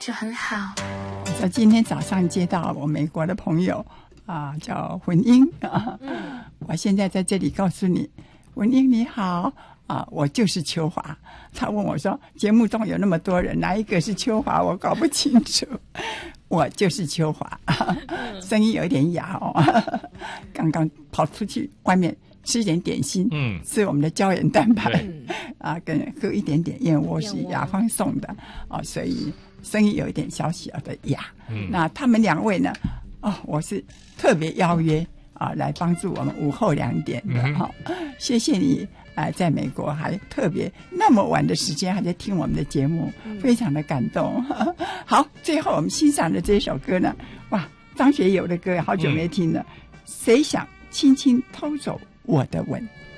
就很好。 在今天早上接到我美国的朋友叫文英我现在在这里告诉你，文英你好我就是秋华。他问我说，节目中有那么多人，哪一个是秋华？我搞不清楚。我就是秋华，声音有一点哑刚刚跑出去外面吃一点点心，吃我们的胶原蛋白跟喝一点点燕窝，是雅芳送的所以声音有一点小小的哑。那他们两位呢我是特别邀约来帮助我们午后2点的谢谢你在美国还特别那么晚的时间还在听我们的节目，非常的感动好，最后我们欣赏的这首歌呢，哇，张学友的歌好久没听了，谁想轻轻偷走我的吻。